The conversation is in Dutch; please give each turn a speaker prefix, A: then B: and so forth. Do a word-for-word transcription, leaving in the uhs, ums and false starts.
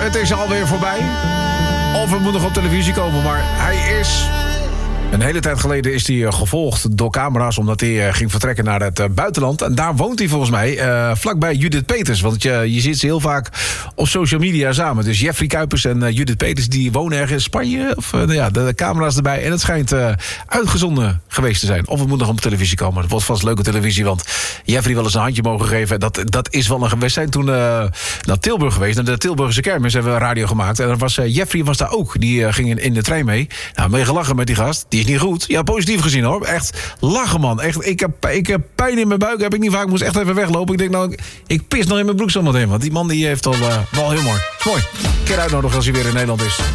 A: het is alweer voorbij. Of het moet nog op televisie komen, maar hij is... Een hele tijd geleden is hij uh, gevolgd door camera's... omdat hij uh, ging vertrekken naar het uh, buitenland. En daar woont hij volgens mij uh, vlakbij Judith Peters. Want uh, je ziet ze heel vaak op social media samen. Dus Jeffrey Kuipers en uh, Judith Peters... die wonen ergens in Spanje. Of, uh, ja, de, de camera's erbij. En het schijnt uh, uitgezonden geweest te zijn. Of het moet nog op televisie komen. Het wordt vast leuke televisie, want Jeffrey wel eens een handje mogen geven. Dat, dat is wel een... We zijn toen uh, naar Tilburg geweest. Naar de Tilburgse kermis hebben we radio gemaakt. En dan was, uh, Jeffrey was daar ook. Die uh, ging in, in de trein mee. Nou, mee gelachen met die gast. Die is niet goed. Ja, positief gezien hoor. Echt lachen, man. Echt, ik, heb, ik heb pijn in mijn buik. Heb ik niet vaak. Ik moest echt even weglopen. Ik denk nou, ik, ik pis nog in mijn broek zo meteen. Want die man die heeft al uh, wel humor. Is mooi. Een keer uitnodigen als hij weer in Nederland is.